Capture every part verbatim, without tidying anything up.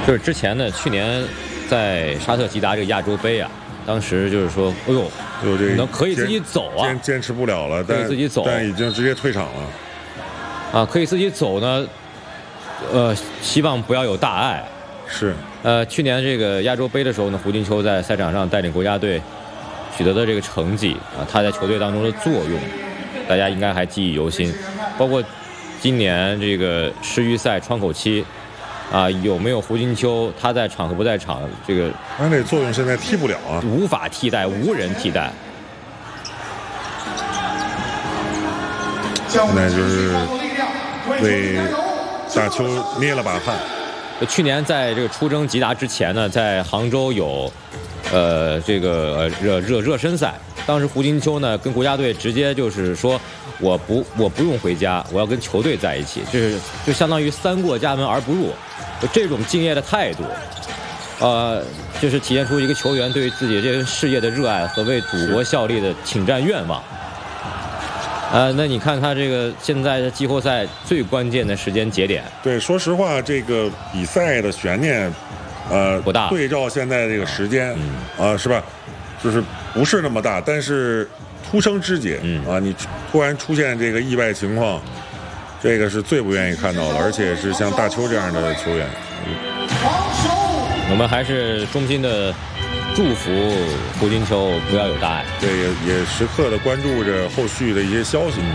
就是之前呢，去年在沙特吉达这个亚洲杯啊，当时就是说，哎呦， 有这能可以自己走啊， 坚坚持不了了， 可以自己走， 但已经直接退场了。 啊，可以自己走呢，呃，希望不要有大碍。 是。 呃，去年这个亚洲杯的时候呢，胡金秋在赛场上带领国家队取得的这个成绩啊，他在球队当中的作用，大家应该还记忆犹新。包括今年这个世预赛窗口期。啊，有没有胡金秋？他在场和不在场，这个他这作用现在替不了啊， 无法替代，无人替代。 现在就是为大邱捏了把汗。 去年在这个出征吉达之前呢，在杭州有，呃，这个热热热身赛。当时胡金秋呢跟国家队直接就是说，我不我不用回家，我要跟球队在一起，就是就相当于三过家门而不入，就这种敬业的态度，呃，就是体现出一个球员对于自己这个事业的热爱和为祖国效力的请战愿望。呃，那你看他这个现在的季后赛最关键的时间节点， 对，说实话，这个比赛的悬念，呃， 不大。 对照现在这个时间，啊、嗯呃，是吧？就是不是那么大，但是突生之节，嗯啊，你突然出现这个意外情况，这个是最不愿意看到的，而且是像大邱这样的球员。嗯、 我们还是衷心的祝福胡金秋不要有大碍。 对，也也时刻的关注着后续的一些消息。嗯、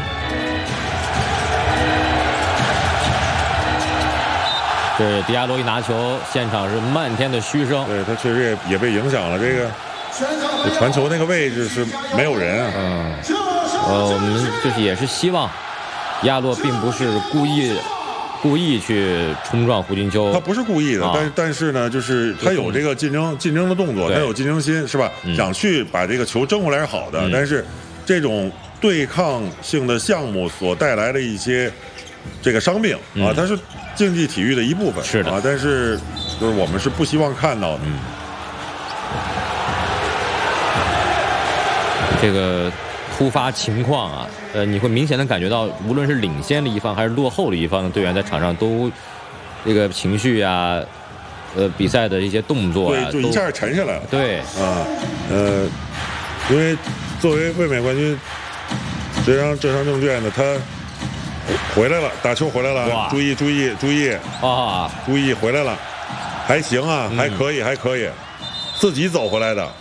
这迪亚罗一拿球，现场是漫天的嘘声。 对，他确实也也被影响了。这个传球那个位置是没有人啊。 嗯。呃，我们就是也是希望亚洛并不是故意。故意去冲撞胡金秋， 他不是故意的，啊、但但是呢，就是他有这个竞争竞争的动作，他有竞争心，是吧？嗯、想去把这个球争回来是好的，嗯、但是这种对抗性的项目所带来的一些这个伤病、嗯、啊，它是竞技体育的一部分， 是的啊，但是就是我们是不希望看到的。 嗯、这个。突发情况啊，呃，你会明显的感觉到，无论是领先的一方还是落后的一方的队员在场上都这个情绪啊，呃，比赛的一些动作啊， 对，就一下沉下来了。 对啊，呃，因为作为卫冕冠军，这张这张证券呢，他回来了，大邱回来了，注意注意注意啊， 注意回来了，还行啊，嗯、还可以还可以，自己走回来的。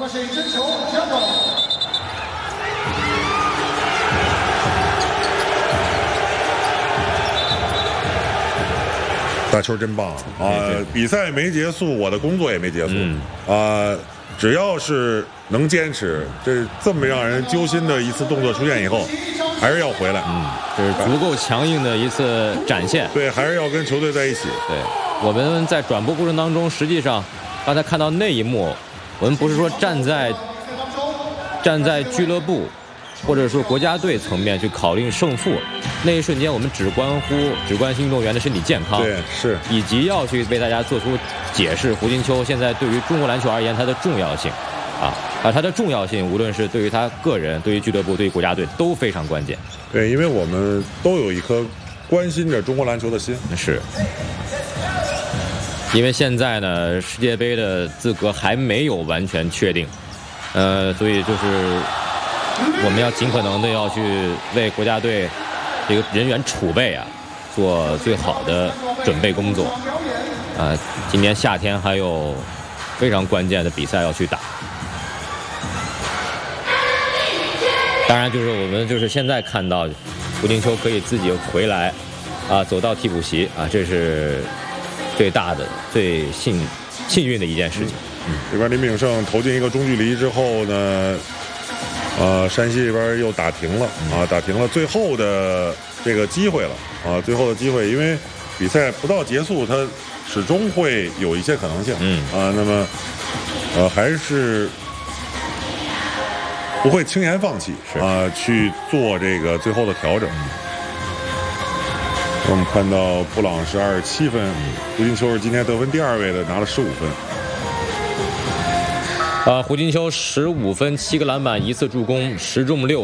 大邱真棒啊！呃、比赛没结束，我的工作也没结束。嗯、啊，只要是能坚持，这这么让人揪心的一次动作出现以后，还是要回来。 嗯，这是足够强硬的一次展现。 对，还是要跟球队在一起。 对，我们在转播过程当中，实际上刚才看到那一幕，我们不是说站在站在俱乐部或者说国家队层面去考虑胜负，那一瞬间我们只关乎只关心运动员的身体健康， 对，是， 以及要去为大家做出解释。胡金秋现在对于中国篮球而言，它的重要性，啊啊，它的重要性，无论是对于他个人、对于俱乐部、对于国家队都非常关键。 对，因为我们都有一颗关心着中国篮球的心。 是，因为现在呢，世界杯的资格还没有完全确定，呃，所以就是。我们要尽可能的要去为国家队这个人员储备啊做最好的准备工作啊！今年夏天还有非常关键的比赛要去打。当然，就是我们就是现在看到胡金秋可以自己回来啊，走到替补席啊，这是最大的、最幸幸运的一件事情。 嗯，这边林炳胜投进一个中距离之后呢？呃，山西这边又打停了啊，打停了最后的这个机会了啊，最后的机会，因为比赛不到结束，它始终会有一些可能性，嗯啊，那么呃还是不会轻言放弃啊，去做这个最后的调整。我们看到布朗是二十七分，胡金秋是今天得分第二位的，拿了十五分。 啊，胡金秋十五分，七个篮板，一次助攻，十中六。